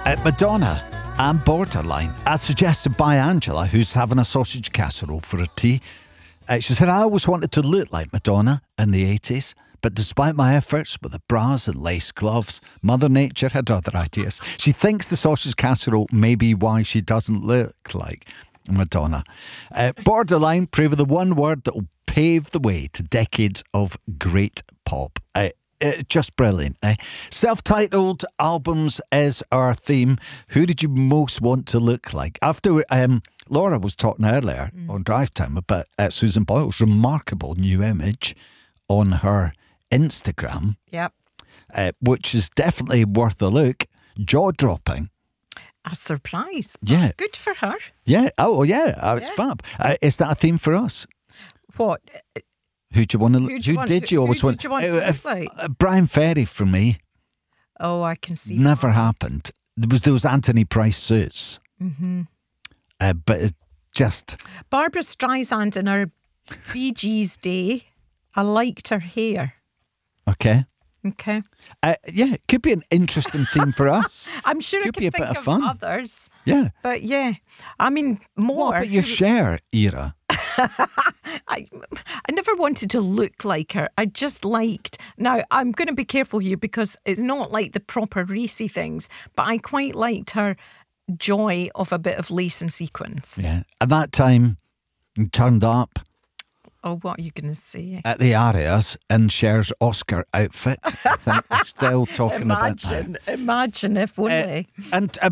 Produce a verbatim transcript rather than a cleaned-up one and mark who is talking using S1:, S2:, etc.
S1: Uh, Madonna and Borderline, as suggested by Angela, who's having a sausage casserole for her tea. Uh, she said, I always wanted to look like Madonna in the eighties, but despite my efforts with the bras and lace gloves, Mother Nature had other ideas. She thinks the sausage casserole may be why she doesn't look like Madonna. Uh, Borderline, proving the one word that will pave the way to decades of great pop. Uh, Uh, just brilliant. Eh? Self-titled albums is our theme. Who did you most want to look like? After um, Laura was talking earlier mm. on Drive Time about uh, Susan Boyle's remarkable new image on her Instagram.
S2: Yep.
S1: Uh, which is definitely worth a look. Jaw-dropping.
S2: A surprise.
S1: Yeah.
S2: Good for her.
S1: Yeah. Oh, yeah. Uh, it's
S2: yeah.
S1: fab. Uh, is that a theme for us?
S2: What?
S1: Who do you want to? Who,
S2: you
S1: who
S2: want
S1: did
S2: to,
S1: you always
S2: who
S1: want?
S2: Did you want
S1: uh,
S2: to
S1: if,
S2: look like?
S1: uh, Brian Ferry for me.
S2: Oh, I can see.
S1: Never
S2: that.
S1: happened. There was those Anthony Price suits,
S2: mm-hmm.
S1: uh, but it just
S2: Barbara Streisand in her Bee Gees day. I liked her hair.
S1: Okay.
S2: Okay.
S1: Uh, yeah, it could be an interesting theme for us.
S2: I'm sure
S1: could
S2: I could
S1: be a
S2: think
S1: bit of
S2: of
S1: fun.
S2: others.
S1: Yeah.
S2: But yeah, I mean more.
S1: What about your Cher era?
S2: I, I never wanted to look like her. I just liked... Now, I'm going to be careful here because it's not like the proper racy things, but I quite liked her joy of a bit of lace and sequins.
S1: Yeah. At that time, you turned up
S2: Oh, what are you going to say?
S1: at the Arias in Cher's Oscar outfit. I think we're still talking
S2: imagine,
S1: about that.
S2: Imagine if only.
S1: Uh, and uh,